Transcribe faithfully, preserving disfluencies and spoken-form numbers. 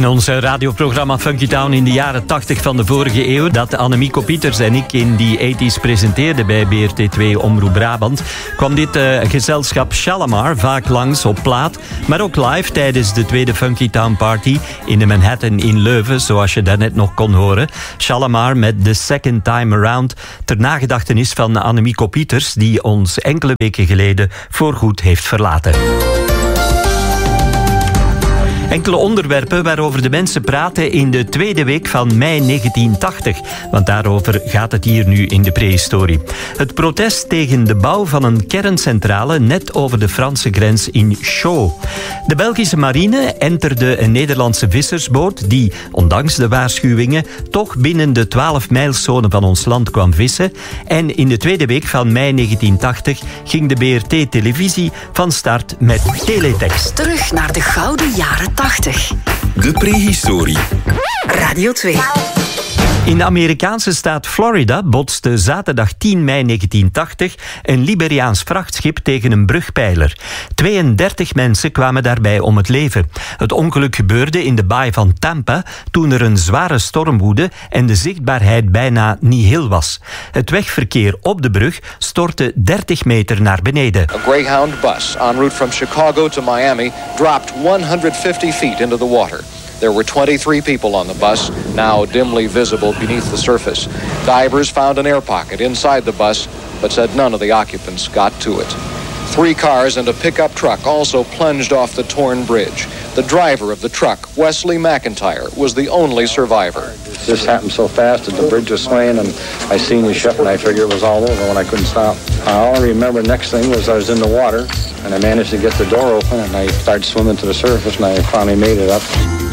In ons radioprogramma Funky Town in de jaren tachtig van de vorige eeuw, dat Annemieke Pieters en ik in die tachtiger presenteerden bij B R T twee Omroep Brabant, kwam dit uh, gezelschap Shalamar vaak langs op plaat, maar ook live tijdens de tweede Funky Town Party in de Manhattan in Leuven, zoals je daarnet nog kon horen. Shalamar met The Second Time Around, ter nagedachtenis van Annemieke Pieters, die ons enkele weken geleden voorgoed heeft verlaten. Enkele onderwerpen waarover de mensen praten in de tweede week van mei negentien tachtig. Want daarover gaat het hier nu in de prehistorie. Het protest tegen de bouw van een kerncentrale net over de Franse grens in Chaux. De Belgische marine enterde een Nederlandse vissersboot die, ondanks de waarschuwingen, toch binnen de twaalf mijlszone van ons land kwam vissen. En in de tweede week van mei negentien tachtig ging de B R T-televisie van start met teletext. Terug naar de gouden jaren tachtig. De prehistorie. Radio twee. In de Amerikaanse staat Florida botste zaterdag tien mei negentien tachtig een Liberiaans vrachtschip tegen een brugpijler. tweeëndertig mensen kwamen daarbij om het leven. Het ongeluk gebeurde in de baai van Tampa toen er een zware storm woedde en de zichtbaarheid bijna nihil was. Het wegverkeer op de brug stortte dertig meter naar beneden. A Greyhound bus en route from Chicago to Miami dropped one hundred fifty feet into the water. There were twenty-three people on the bus, now dimly visible beneath the surface. Divers found an air pocket inside the bus, but said none of the occupants got to it. Three cars and a pickup truck also plunged off the torn bridge. The driver of the truck, Wesley McIntyre, was the only survivor. This happened so fast that the bridge was swaying and I seen the ship and I figured it was all over when I couldn't stop. All I remember next thing was I was in the water and I managed to get the door open and I started swimming to the surface and I finally made it up.